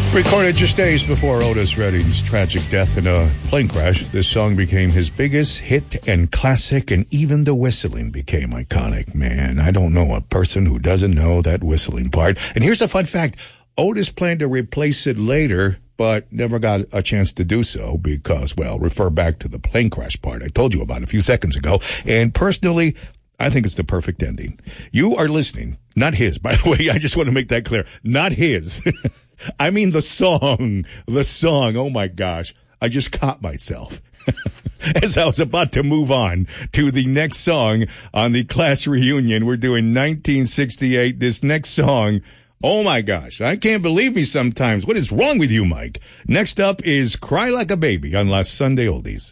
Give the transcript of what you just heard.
Recorded just days before Otis Redding's tragic death in a plane crash, this song became his biggest hit and classic, and even the whistling became iconic. Man, I don't know a person who doesn't know that whistling part. And here's a fun fact. Otis planned to replace it later, but never got a chance to do so because, well, refer back to the plane crash part I told you about a few seconds ago. And personally, I think it's the perfect ending. You are listening, not his, by the way. I just want to make that clear. Not his. I mean the song. Oh my gosh. I just caught myself as I was about to move on to the next song on the class reunion. We're doing 1968. This next song, oh my gosh, I can't believe me sometimes. What is wrong with you, Mike? Next up is Cry Like a Baby on Last Sunday Oldies.